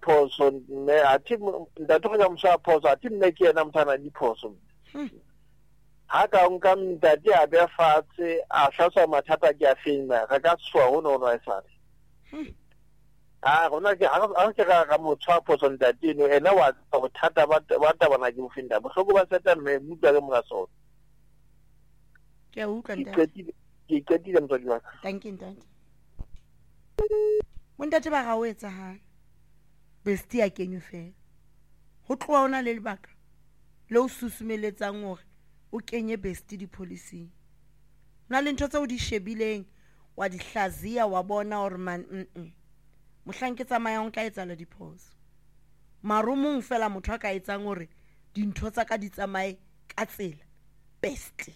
phoso ne athi ndatho ga msa phoso athi nne ke ena mthana di phoso ha ka nka mdadi a be fatshe a hlasa mathata ke a fenya ga ka tswa ho no e sa gona ke ke ga motho a phoso ndadi no ena wa bothata ba tabana ke mfinda bohloko ba seta me mutwa ke mga so ke a utlwa ntate ke qetile motswadi wa thank you ntate montate ba ga o etsa ha besti a kenyo fela ho tloa ona le lebaka le o susumeletsang hore o kenye besti di policy na le ntho tse o di shebileng wa di hlazia wa bona hore man mohlanke tsamayang tla etsa la diphoso marumong fela motho a ka etsang hore dintho tsa ka di tsamaye ka tsela besti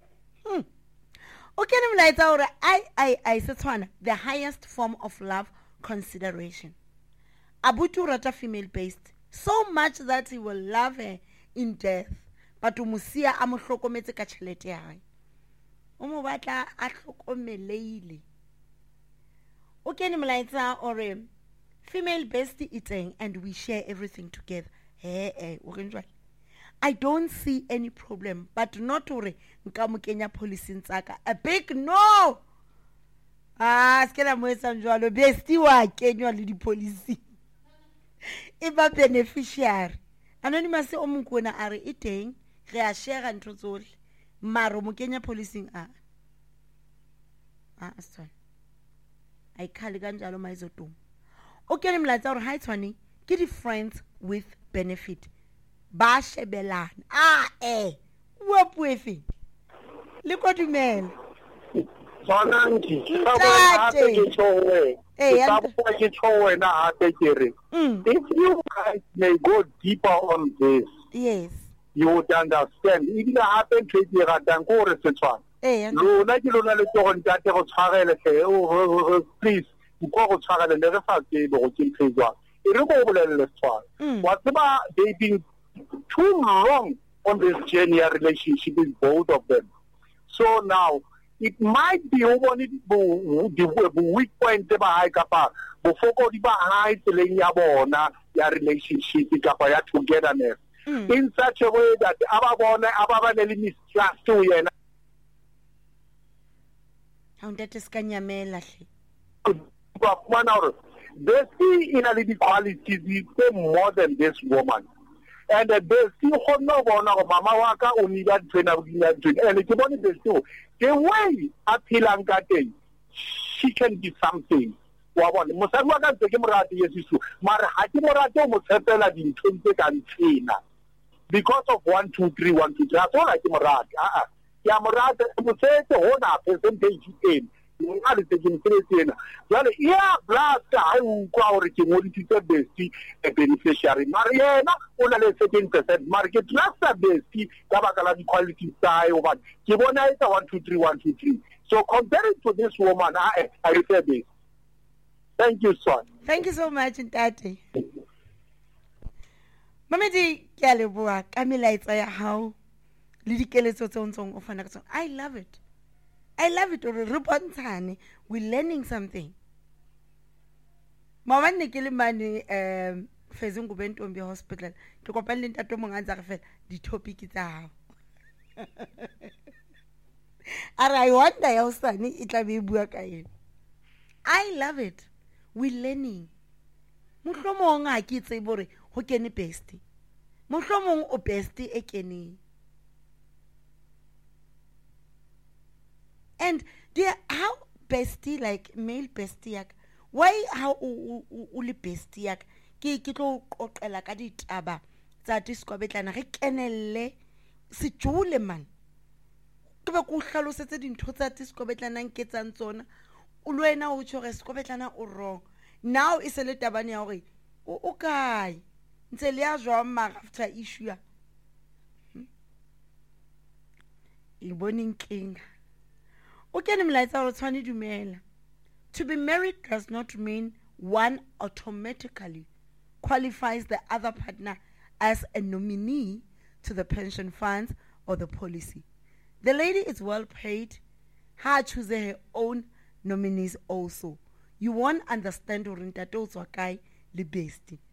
okay ne mlaetsa hore I setswana the highest form of love consideration abuti rata female based so much that he will love her in death but umusia a mo hlokometse ka tšhelete ya hae o mo batla a hlokomeleile okay ne mlaetsa hore female based eating and we share everything together o renjwa I don't see any problem, but not hore nka mo kenya policy tsaka a big no. Skela mo etsa njwalo besti wa kenywa le di policy. E ba beneficiary. Anonymous o mnkona are iteng re a share ntho tsohle. Maro mo kenya policy sorry. I khali kanjalo maizotum. Okay le mlatsa hore ha itshwane ke di friends with benefit. Ba shebelana bua puefe le ko dumela tsanangi ba ke tsowe ba ke tsowe na ate kere if you guys may go deeper on this yes you would understand it didn't happen to you ratang ko re setswana lona ke lona le tlo ntate go tshwarele please go go tshwarele le re fa ke go ke phezwa e re go bolelle setswana wa tseba dating too long on this journey relationship is both of them. So now it might be the weak point ba high kapa bofoko di ba high tseleng ya bona ya relationship kapa ya togetherness in such a way that aba ba le mistrust to yena ha ndate skanyamela hle ba bona they see in a the qualities more than this woman. And they still no bona mama wa ka o ni that trainer and ke bone the way a philang ka teng she can be something wa bona mosadi wa ka ntse ke morati Yesu mara ha ke morati o mo tshepela dintho tse ka ntsena because of 1 2 3 1 2 3 a tsona ke morati ya morati mo tsetse hona percentage in nna le tsekeng tsena jale ya blast ha o kwa hore ke moditse besti a beneficiary mara yena o na le 7% market trust besti ka baka la di quality tsae o ba ke bona etsa 1 2 3 1 2 3 so compared to this woman I refer this. Thank you so much ntate mamedi ke a leboa ka melaetsa ya hao le dikeletso tse ntsong o fana ka tsona I love it or repontane we learning something mawanne ke le mane Fezingu Bentombi hospital ke kopane le ntate mong a ntse re fela di topic tsa hao I wonder ya usane e tla be bua ka ena I love it we learning mohlomong a ke tsebe hore ho kene best mohlomong o best e keneng. And dear, how bestie like male bestie yak? Why how uli bestie yak? Ki tlo qoqela ka ditaba tsa diskobetlana re kenelle se jule man. Ke ba go hlalosetse dintho tsa diskobetlana nketsang tsona. O lwena o tshore skobetlana o wrong. Now is a le tabane ya hore o kae? Ntse le ya jwa mara after issue ya. Iboning king. Okay, to be married does not mean one automatically qualifies the other partner as a nominee to the pension funds or the policy. The lady is well paid. Her choose her own nominees also. You won't understand or le besti.